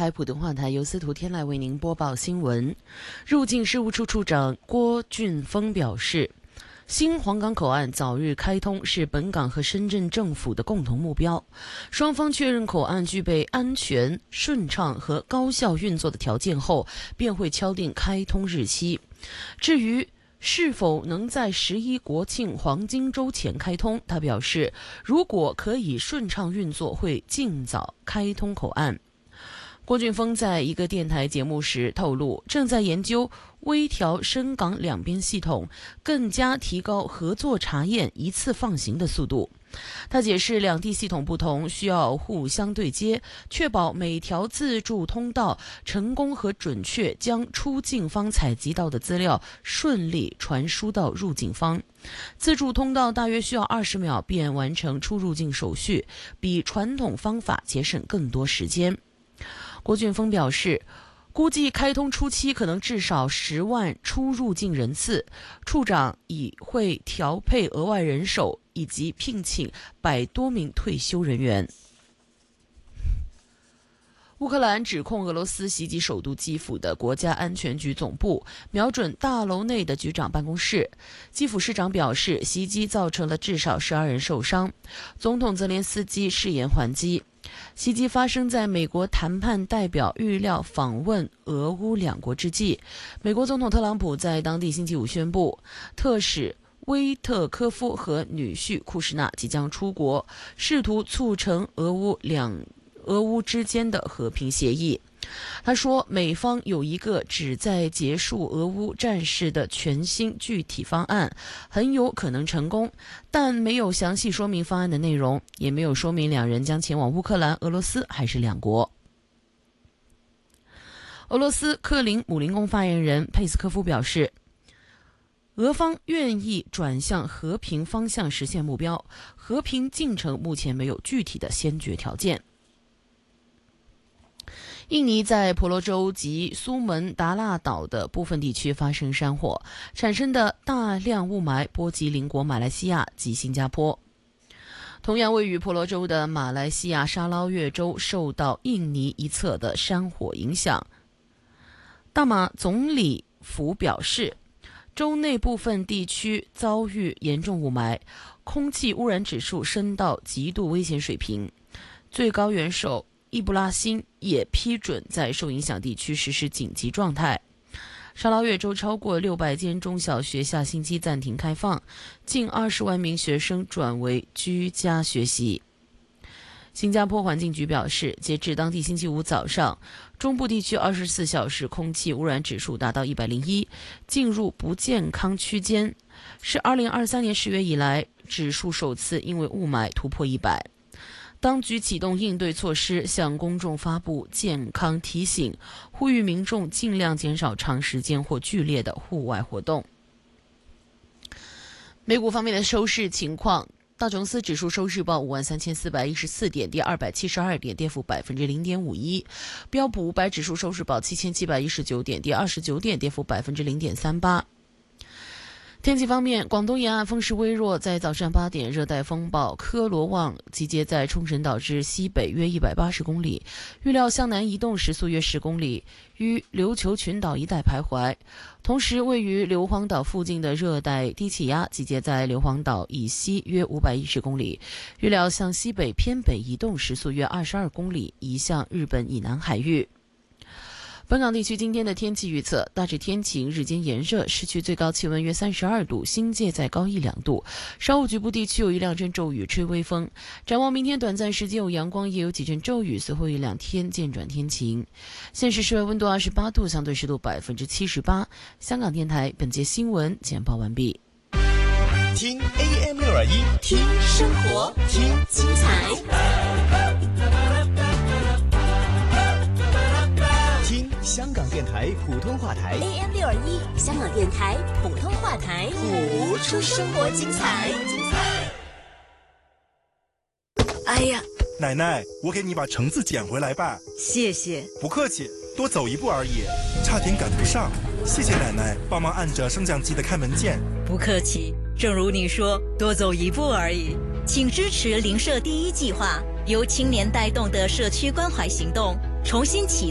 台普通话台由司徒天籁为您播报新闻。入境事务处处长郭俊峰表示，新皇岗口岸早日开通是本港和深圳政府的共同目标，双方确认口岸具备安全、顺畅和高效运作的条件后，便会敲定开通日期。至于是否能在11国庆黄金周前开通，他表示，如果可以顺畅运作，会尽早开通口岸。郭俊峰在一个电台节目时透露，正在研究微调深港两边系统，更加提高合作查验一次放行的速度。他解释，两地系统不同，需要互相对接，确保每条自助通道成功和准确将出境方采集到的资料顺利传输到入境方。自助通道大约需要20秒便完成出入境手续，比传统方法节省更多时间。郭俊峰表示，估计开通初期可能至少10万出入境人次，处长已会调配额外人手，以及聘请100多名退休人员。乌克兰指控俄罗斯袭击首都基辅的国家安全局总部，瞄准大楼内的局长办公室。基辅市长表示，袭击造成了至少12人受伤。总统泽连斯基誓言还击。袭击发生在美国谈判代表预料访问俄乌两国之际。美国总统特朗普在当地星期五宣布，特使威特科夫和女婿库什纳即将出国，试图促成俄乌之间的和平协议。他说，美方有一个旨在结束俄乌战事的全新具体方案，很有可能成功，但没有详细说明方案的内容，也没有说明两人将前往乌克兰、俄罗斯还是两国。俄罗斯克林姆林宫发言人佩斯科夫表示，俄方愿意转向和平方向实现目标，和平进程目前没有具体的先决条件。印尼在婆罗洲及苏门答腊岛的部分地区发生山火，产生的大量雾霾波及邻国马来西亚及新加坡。同样位于婆罗洲的马来西亚沙捞越州受到印尼一侧的山火影响。大马总理府表示，州内部分地区遭遇严重雾霾，空气污染指数升到极度危险水平。最高元首易布拉欣也批准在受影响地区实施紧急状态。沙捞越州超过600间中小学下星期暂停开放，近20万名学生转为居家学习。新加坡环境局表示，截至当地星期五早上，中部地区24小时空气污染指数达到101，进入不健康区间，是2023年10月以来指数首次因为雾霾突破100。当局启动应对措施，向公众发布健康提醒，呼吁民众尽量减少长时间或剧烈的户外活动。美股方面的收市情况，道琼斯指数收市报53414点，跌272点，跌幅0.51%。标普500指数收市报7719点，跌29点，跌幅0.38%。天气方面，广东沿岸风势微弱，在早上8点，热带风暴科罗旺集结在冲绳岛之西北约180公里，预料向南移动时速约10公里，于琉球群岛一带徘徊。同时，位于硫磺岛附近的热带低气压集结在硫磺岛以西约510公里，预料向西北偏北移动时速约22公里，移向日本以南海域。本港地区今天的天气预测，大致天晴，日间炎热，市区最高气温约32度，新界再高1-2度，稍后局部地区有1-2阵骤雨，吹微风。展望明天短暂时间有阳光，也有几阵骤雨，随后1-2天渐转天晴。现时室外温度28度，相对湿度78%。香港电台本节新闻简报完毕。 听 AM621，听生活，听精彩。香港电台普通话台 AM621，香港电台普通话台， 谱出生活精彩。 哎呀， 奶奶，我给你把橙子捡回来吧。 谢谢。 不客气，多走一步而已，差点赶不上。谢谢奶奶帮忙按着升降机的开门键。 不客气，正如你说，多走一步而已。请支持邻舍第一计划，由青年带动的社区关怀行动重新启